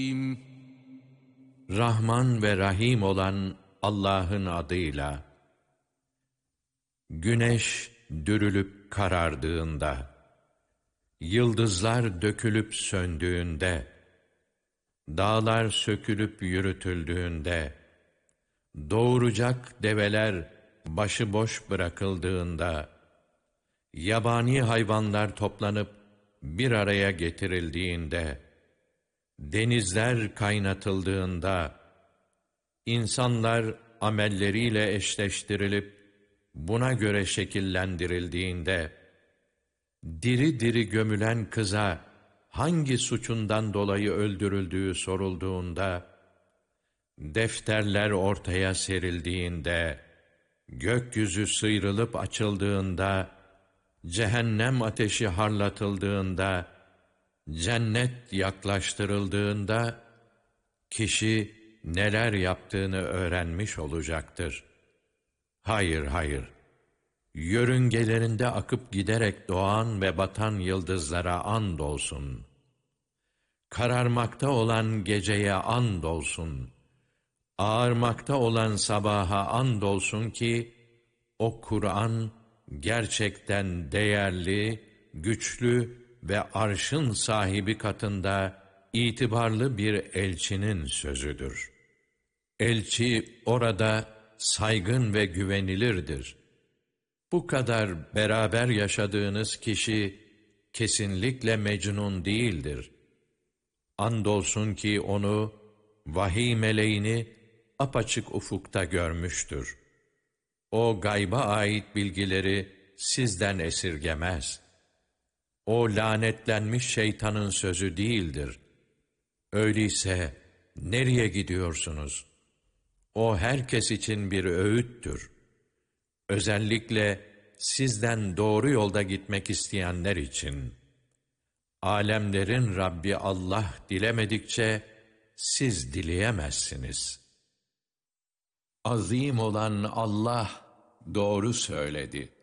Rahman ve Rahim olan Allah'ın adıyla. Güneş dürülüp karardığında, yıldızlar dökülüp söndüğünde, dağlar sökülüp yürütüldüğünde, doğuracak develer başıboş bırakıldığında, yabani hayvanlar toplanıp bir araya getirildiğinde, denizler kaynatıldığında, insanlar amelleriyle eşleştirilip buna göre şekillendirildiğinde, diri diri gömülen kıza hangi suçundan dolayı öldürüldüğü sorulduğunda, defterler ortaya serildiğinde, gökyüzü sıyrılıp açıldığında, cehennem ateşi harlatıldığında, cennet yaklaştırıldığında, kişi neler yaptığını öğrenmiş olacaktır. Hayır, hayır. Yörüngelerinde akıp giderek doğan ve batan yıldızlara andolsun. Kararmakta olan geceye andolsun. Ağarmakta olan sabaha andolsun ki, o Kur'an gerçekten değerli, güçlü ve arşın sahibi katında itibarlı bir elçinin sözüdür. Elçi orada saygın ve güvenilirdir. Bu kadar beraber yaşadığınız kişi kesinlikle Mecnun değildir. Andolsun ki onu, vahiy meleğini apaçık ufukta görmüştür. O gayba ait bilgileri sizden esirgemez. O lanetlenmiş şeytanın sözü değildir. Öyleyse nereye gidiyorsunuz? O herkes için bir öğüttür. Özellikle sizden doğru yolda gitmek isteyenler için. Alemlerin Rabbi Allah dilemedikçe siz dileyemezsiniz. Azim olan Allah doğru söyledi.